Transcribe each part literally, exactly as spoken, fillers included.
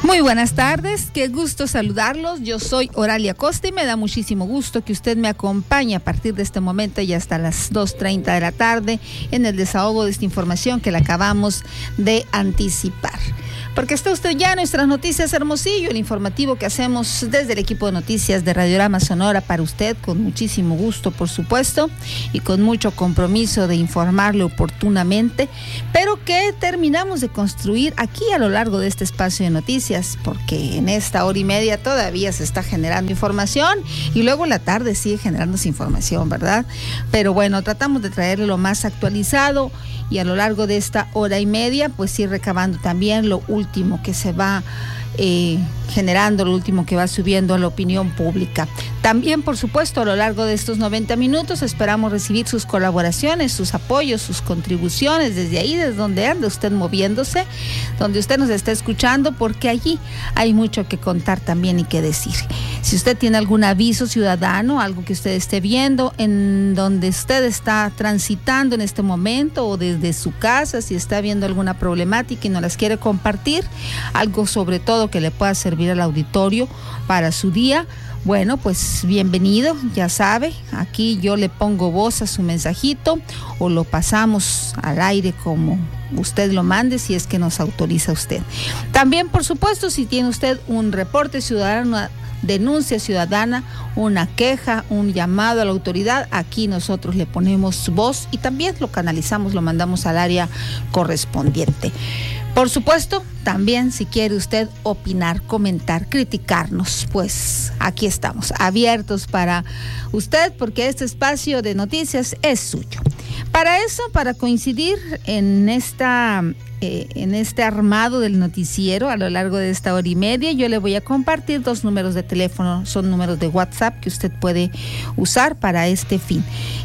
Muy buenas tardes, qué gusto saludarlos. Yo soy Oralia Costa y me da muchísimo gusto que usted me acompañe a partir de este momento y hasta las dos treinta de la tarde en el desahogo de esta información que le acabamos de anticipar. Porque está usted ya en nuestras noticias Hermosillo, el informativo que hacemos desde el equipo de noticias de Radiorama Sonora para usted, con muchísimo gusto, por supuesto, y con mucho compromiso de informarle oportunamente, pero que terminamos de construir aquí a lo largo de este espacio de noticias, porque en esta hora y media todavía se está generando información y luego en la tarde sigue generándose información, ¿verdad? Pero bueno, tratamos de traerle lo más actualizado y a lo largo de esta hora y media, pues ir recabando también lo último que se va eh, generando, lo último que va subiendo a la opinión pública. También, por supuesto, a lo largo de estos noventa minutos esperamos recibir sus colaboraciones, sus apoyos, sus contribuciones, desde ahí, desde donde anda usted moviéndose, donde usted nos está escuchando, porque allí hay mucho que contar también y que decir. Si usted tiene algún aviso ciudadano, algo que usted esté viendo, en donde usted está transitando en este momento o desde su casa, si está viendo alguna problemática y nos las quiere compartir, algo sobre todo que le pueda servir al auditorio para su día, bueno, pues bienvenido, ya sabe, aquí yo le pongo voz a su mensajito o lo pasamos al aire como usted lo mande, si es que nos autoriza usted. También, por supuesto, si tiene usted un reporte ciudadano, una denuncia ciudadana, una queja, un llamado a la autoridad, aquí nosotros le ponemos voz y también lo canalizamos, lo mandamos al área correspondiente. Por supuesto, también si quiere usted opinar, comentar, criticarnos, pues aquí estamos, abiertos para usted, porque este espacio de noticias es suyo. Para eso, para coincidir en esta eh, en este armado del noticiero a lo largo de esta hora y media, yo le voy a compartir dos números de teléfono, son números de WhatsApp que usted puede usar para este fin.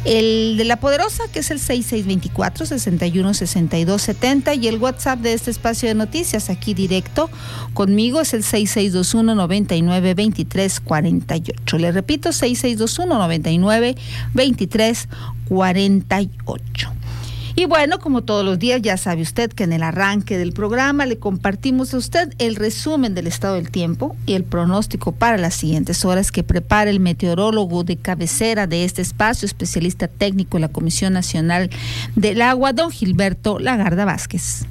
El de La Poderosa, que es el seis seis dos cuatro, seis uno, seis dos siete cero, y el WhatsApp de este espacio de noticias aquí directo conmigo es el seis seis dos uno, nueve nueve, dos tres cuatro ocho. Le repito, seis seis dos uno, nueve nueve, dos tres cuatro ocho. Y bueno, como todos los días, ya sabe usted que en el arranque del programa le compartimos a usted el resumen del estado del tiempo y el pronóstico para las siguientes horas que prepara el meteorólogo de cabecera de este espacio, especialista técnico de la Comisión Nacional del Agua, don Gilberto Lagarda Vázquez.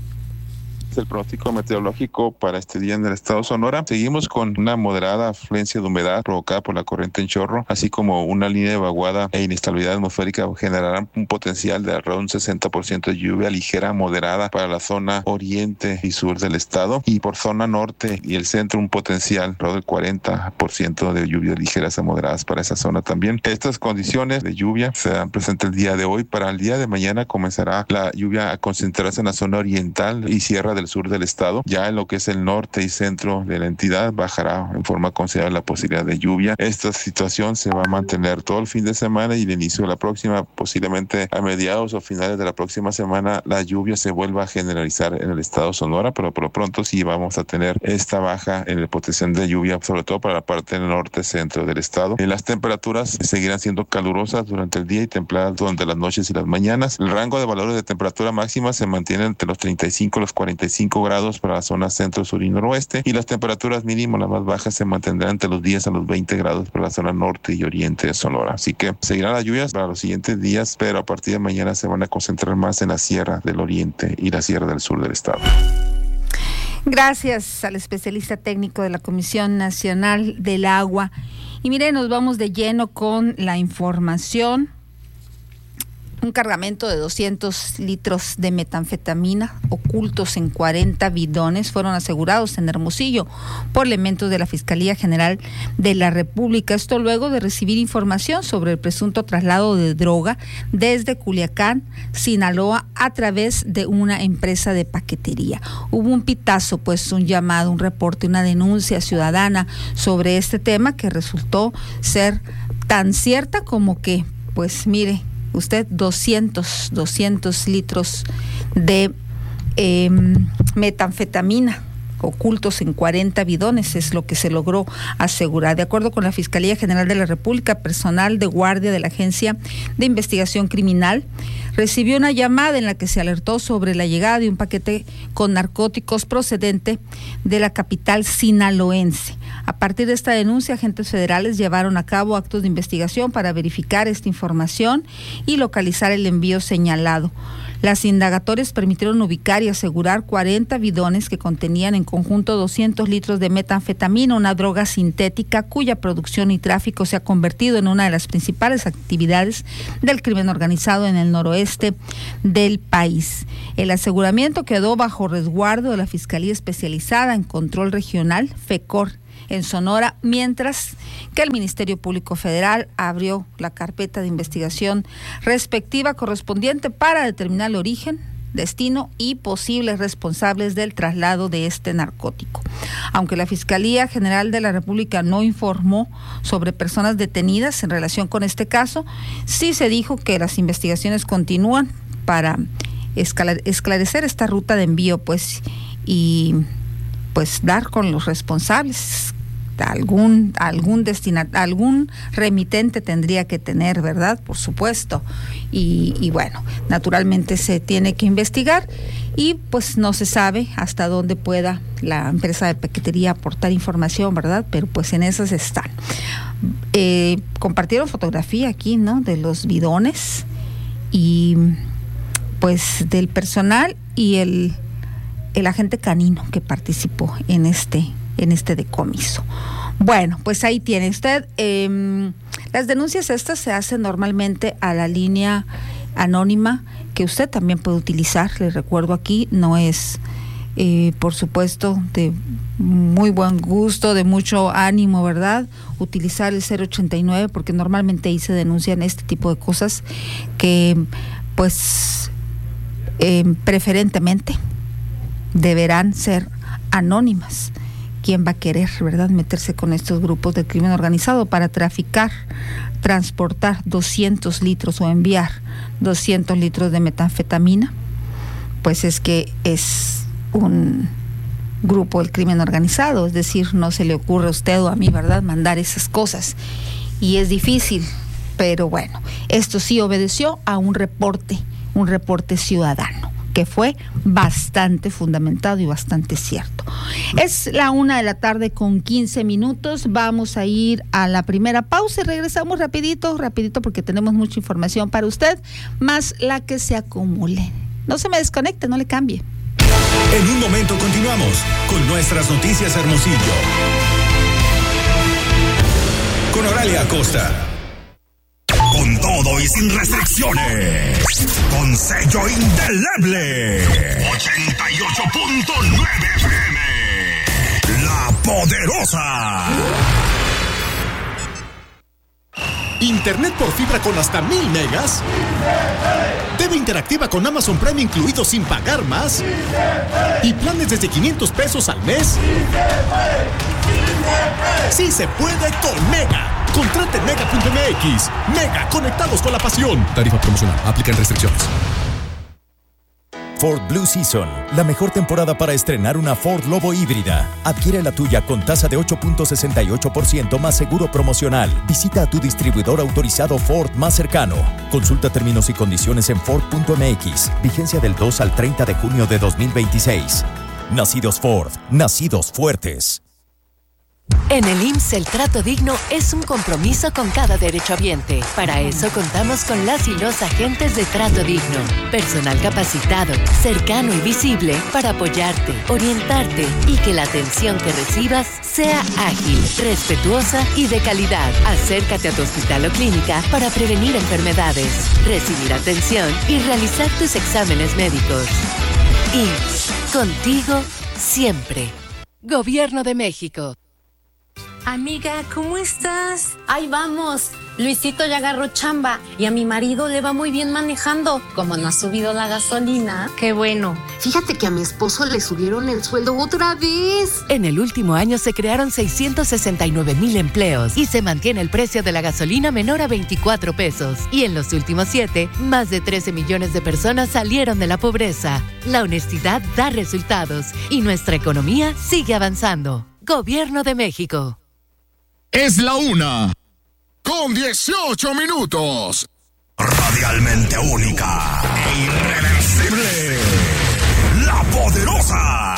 El pronóstico meteorológico para este día en el estado Sonora. Seguimos con una moderada afluencia de humedad provocada por la corriente en chorro, así como una línea de vaguada e inestabilidad atmosférica generarán un potencial de alrededor de un sesenta por ciento de lluvia ligera moderada para la zona oriente y sur del estado, y por zona norte y el centro un potencial alrededor del cuarenta por ciento de lluvias ligeras a moderadas para esa zona también. Estas condiciones de lluvia se dan presentes el día de hoy. Para el día de mañana comenzará la lluvia a concentrarse en la zona oriental y sierra de del sur del estado. Ya en lo que es el norte y centro de la entidad bajará en forma considerable la posibilidad de lluvia. Esta situación se va a mantener todo el fin de semana y el inicio de la próxima, posiblemente a mediados o finales de la próxima semana, la lluvia se vuelva a generalizar en el estado Sonora, pero por lo pronto sí vamos a tener esta baja en el potencial de lluvia, sobre todo para la parte del norte centro del estado. En las temperaturas seguirán siendo calurosas durante el día y templadas durante las noches y las mañanas. El rango de valores de temperatura máxima se mantiene entre los treinta y cinco y los cuarenta y cinco grados para la zona centro, sur y noroeste, y las temperaturas mínimas, las más bajas, se mantendrán entre los diez a los veinte grados para la zona norte y oriente de Sonora. Así que seguirán las lluvias para los siguientes días, pero a partir de mañana se van a concentrar más en la sierra del oriente y la sierra del sur del estado. Gracias al especialista técnico de la Comisión Nacional del Agua. Y mire, nos vamos de lleno con la información. Un cargamento de doscientos litros de metanfetamina ocultos en cuarenta bidones fueron asegurados en Hermosillo por elementos de la Fiscalía General de la República. Esto luego de recibir información sobre el presunto traslado de droga desde Culiacán, Sinaloa, a través de una empresa de paquetería. Hubo un pitazo, pues un llamado, un reporte, una denuncia ciudadana sobre este tema que resultó ser tan cierta como que, pues mire, usted doscientos litros de eh, metanfetamina ocultos en cuarenta bidones, es lo que se logró asegurar. De acuerdo con la Fiscalía General de la República, personal de guardia de la Agencia de Investigación Criminal recibió una llamada en la que se alertó sobre la llegada de un paquete con narcóticos procedente de la capital sinaloense. A partir de esta denuncia, agentes federales llevaron a cabo actos de investigación para verificar esta información y localizar el envío señalado. Las indagatorias permitieron ubicar y asegurar cuarenta bidones que contenían en conjunto doscientos litros de metanfetamina, una droga sintética cuya producción y tráfico se ha convertido en una de las principales actividades del crimen organizado en el noroeste del país. El aseguramiento quedó bajo resguardo de la Fiscalía Especializada en Control Regional, FECOR, en Sonora, mientras que el Ministerio Público Federal abrió la carpeta de investigación respectiva correspondiente para determinar el origen, destino y posibles responsables del traslado de este narcótico. Aunque la Fiscalía General de la República no informó sobre personas detenidas en relación con este caso, sí se dijo que las investigaciones continúan para esclarecer esta ruta de envío, pues, y pues dar con los responsables. Algún algún destina, algún remitente tendría que tener, ¿verdad? Por supuesto. Y, y bueno, naturalmente se tiene que investigar y pues no se sabe hasta dónde pueda la empresa de paquetería aportar información, ¿verdad? Pero pues en esas están. Eh, compartieron fotografía aquí, ¿no? De los bidones y pues del personal y el el agente canino que participó en este en este decomiso. Bueno, pues ahí tiene usted. Eh, las denuncias estas se hacen normalmente a la línea anónima que usted también puede utilizar. Les recuerdo aquí, no es, eh, por supuesto, de muy buen gusto, de mucho ánimo, ¿verdad? Utilizar el cero ochenta y nueve porque normalmente ahí se denuncian este tipo de cosas que, pues, eh, preferentemente deberán ser anónimas. ¿Quién va a querer, verdad, meterse con estos grupos de crimen organizado para traficar, transportar doscientos litros o enviar doscientos litros de metanfetamina? Pues es que es un grupo del crimen organizado, es decir, no se le ocurre a usted o a mí, ¿verdad?, mandar esas cosas. Y es difícil, pero bueno, esto sí obedeció a un reporte, un reporte ciudadano, que fue bastante fundamentado y bastante cierto. Es la una de la tarde con quince minutos. Vamos a ir a la primera pausa y regresamos rapidito, rapidito porque tenemos mucha información para usted, más la que se acumule. No se me desconecte, no le cambie. En un momento continuamos con nuestras noticias Hermosillo. Con Oralia Acosta. Con todo y sin restricciones. Con sello indeleble. ochenta y ocho punto nueve F M. La Poderosa. Internet por fibra con hasta mil megas. T V interactiva con Amazon Prime incluido sin pagar más. Y planes desde quinientos pesos al mes. Sí se puede con Mega. Contrate Mega punto M X. Mega, conectados con la pasión. Tarifa promocional. Aplican restricciones. Ford Blue Season, la mejor temporada para estrenar una Ford Lobo híbrida. Adquiere la tuya con tasa de ocho punto sesenta y ocho por ciento más seguro promocional. Visita a tu distribuidor autorizado Ford más cercano. Consulta términos y condiciones en Ford punto M X. Vigencia del dos al treinta de junio de dos mil veintiséis. Nacidos Ford, nacidos fuertes. En el I M S S el trato digno es un compromiso con cada derechohabiente. Para eso contamos con las y los agentes de Trato Digno. Personal capacitado, cercano y visible para apoyarte, orientarte y que la atención que recibas sea ágil, respetuosa y de calidad. Acércate a tu hospital o clínica para prevenir enfermedades, recibir atención y realizar tus exámenes médicos. I M S S, contigo siempre. Gobierno de México. Amiga, ¿cómo estás? Ahí vamos. Luisito ya agarró chamba y a mi marido le va muy bien manejando. Como no ha subido la gasolina. Qué bueno. Fíjate que a mi esposo le subieron el sueldo otra vez. En el último año se crearon seiscientos sesenta y nueve mil empleos y se mantiene el precio de la gasolina menor a veinticuatro pesos. Y en los últimos siete, más de trece millones de personas salieron de la pobreza. La honestidad da resultados y nuestra economía sigue avanzando. Gobierno de México. Es la una. Con dieciocho minutos. Radialmente única e irreversible. La Poderosa.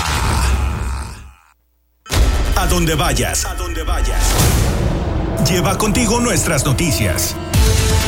A donde vayas, a donde vayas. Lleva contigo nuestras noticias.